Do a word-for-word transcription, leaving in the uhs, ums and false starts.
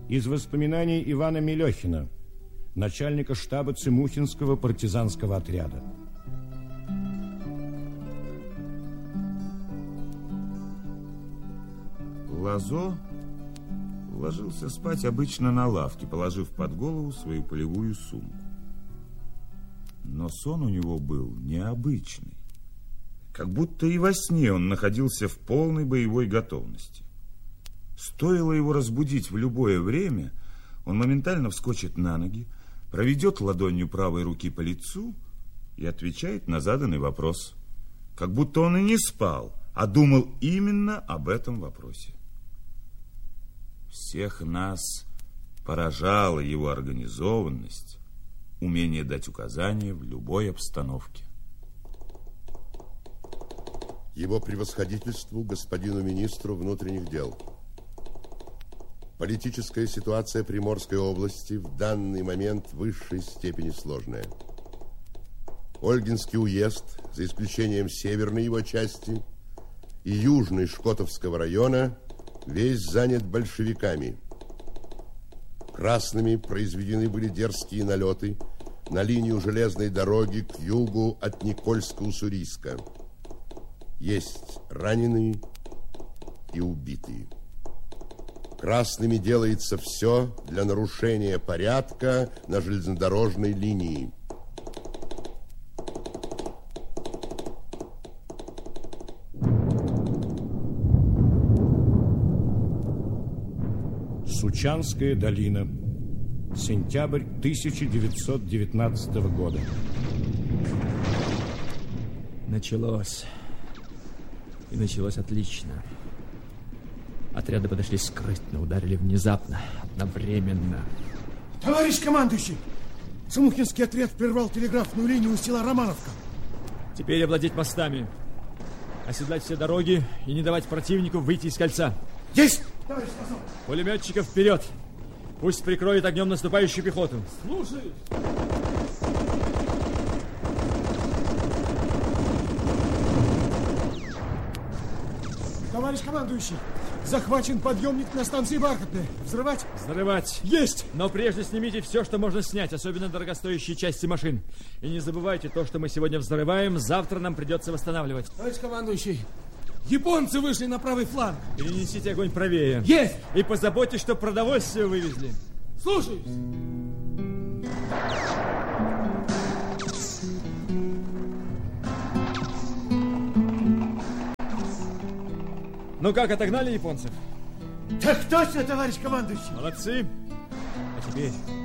Из воспоминаний Ивана Мелехина, начальника штаба Цимухинского партизанского отряда. Лазо ложился спать обычно на лавке, положив под голову свою полевую сумку. Но сон у него был необычный. Как будто и во сне он находился в полной боевой готовности. Стоило его разбудить в любое время, он моментально вскочит на ноги, проведет ладонью правой руки по лицу и отвечает на заданный вопрос. Как будто он и не спал, а думал именно об этом вопросе. Всех нас поражала его организованность, умение дать указания в любой обстановке. Его превосходительству, господину министру внутренних дел. Политическая ситуация Приморской области в данный момент в высшей степени сложная. Ольгинский уезд, за исключением северной его части, и южной Шкотовского района, весь занят большевиками. Красными произведены были дерзкие налеты на линию железной дороги к югу от Никольска-Уссурийска. Есть раненые и убитые. Красными делается все для нарушения порядка на железнодорожной линии. Сучанская долина. Сентябрь тысяча девятьсот девятнадцатого года. Началось. И началось отлично. Отряды подошли скрытно, ударили внезапно, одновременно. Товарищ командующий! Цимухинский отряд прервал телеграфную линию у села Романовка. Теперь овладеть мостами, оседлать все дороги и не давать противнику выйти из кольца. Есть! Товарищ Лазо! Пулеметчиков вперед! Пусть прикроет огнем наступающую пехоту. Слушаюсь! Товарищ командующий, захвачен подъемник на станции Бархатная. Взрывать? Взрывать. Есть! Но прежде снимите все, что можно снять, особенно дорогостоящие части машин. И не забывайте, то, что мы сегодня взрываем, завтра нам придется восстанавливать. Товарищ командующий, японцы вышли на правый фланг. Перенесите огонь правее. Есть! И позаботьтесь, чтобы продовольствие вывезли. Слушаюсь! Ну как, отогнали японцев? Так точно, товарищ командующий! Молодцы! А теперь